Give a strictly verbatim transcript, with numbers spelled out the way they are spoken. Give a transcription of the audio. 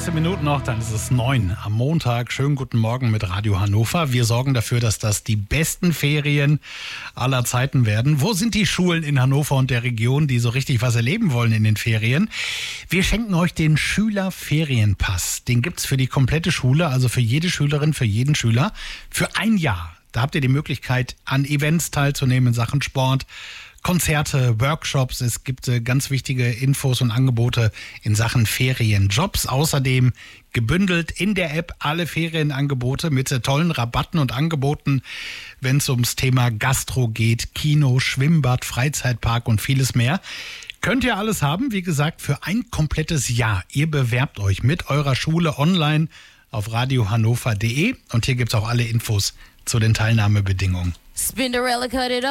sechzehn Minuten noch, dann ist es neun am Montag. Schönen guten Morgen mit Radio Hannover. Wir sorgen dafür, dass das die besten Ferien aller Zeiten werden. Wo sind die Schulen in Hannover und der Region, die so richtig was erleben wollen in den Ferien? Wir schenken euch den Schülerferienpass. Den gibt's für die komplette Schule, also für jede Schülerin, für jeden Schüler, für ein Jahr. Da habt ihr die Möglichkeit, an Events teilzunehmen in Sachen Sport, Konzerte, Workshops. Es gibt äh, ganz wichtige Infos und Angebote in Sachen Ferienjobs. Außerdem gebündelt in der App alle Ferienangebote mit äh, tollen Rabatten und Angeboten, wenn es ums Thema Gastro geht, Kino, Schwimmbad, Freizeitpark und vieles mehr. Könnt ihr alles haben, wie gesagt, für ein komplettes Jahr. Ihr bewerbt euch mit eurer Schule online auf radio hannover punkt de und hier gibt es auch alle Infos zu den Teilnahmebedingungen. Spinderella cut it